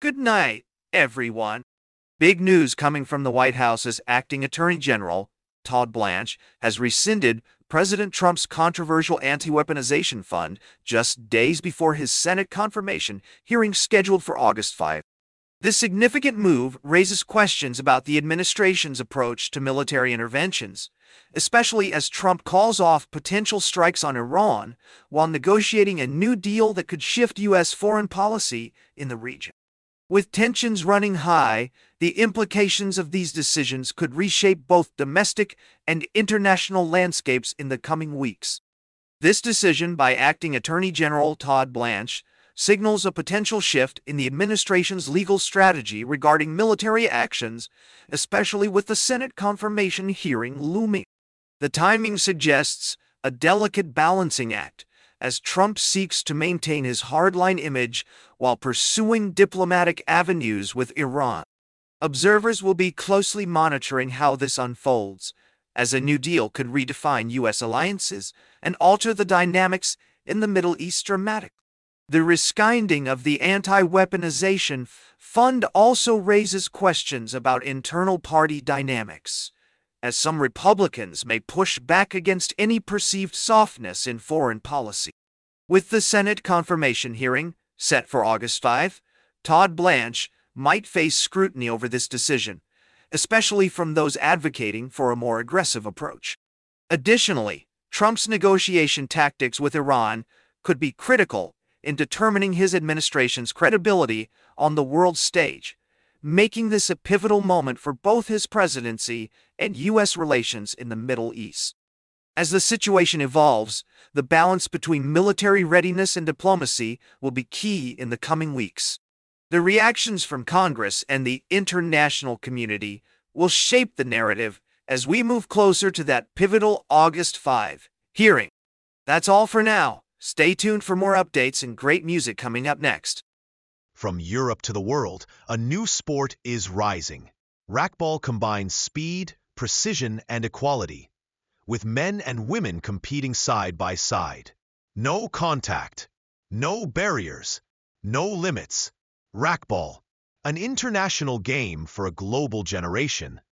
Good night, everyone. Big news coming from the White House's acting Attorney General, Todd Blanche, has rescinded President Trump's controversial anti-weaponization fund just days before his Senate confirmation hearing scheduled for August 5. This significant move raises questions about the administration's approach to military interventions, especially as Trump calls off potential strikes on Iran while negotiating a new deal that could shift U.S. foreign policy in the region. With tensions running high, the implications of these decisions could reshape both domestic and international landscapes in the coming weeks. This decision by Acting Attorney General Todd Blanche signals a potential shift in the administration's legal strategy regarding military actions, especially with the Senate confirmation hearing looming. The timing suggests a delicate balancing act, as Trump seeks to maintain his hardline image while pursuing diplomatic avenues with Iran. Observers will be closely monitoring how this unfolds, as a new deal could redefine U.S. alliances and alter the dynamics in the Middle East dramatically. The rescinding of the anti-weaponization fund also raises questions about internal party dynamics, as some Republicans may push back against any perceived softness in foreign policy. With the Senate confirmation hearing set for August 5, Todd Blanche might face scrutiny over this decision, especially from those advocating for a more aggressive approach. Additionally, Trump's negotiation tactics with Iran could be critical in determining his administration's credibility on the world stage, making this a pivotal moment for both his presidency and U.S. relations in the Middle East. As the situation evolves, the balance between military readiness and diplomacy will be key in the coming weeks. The reactions from Congress and the international community will shape the narrative as we move closer to that pivotal August 5 hearing. That's all for now. Stay tuned for more updates and great music coming up next. From Europe to the world, a new sport is rising. Racquetball combines speed, precision, and equality, with men and women competing side by side. No contact, no barriers, no limits. Racquetball, an international game for a global generation.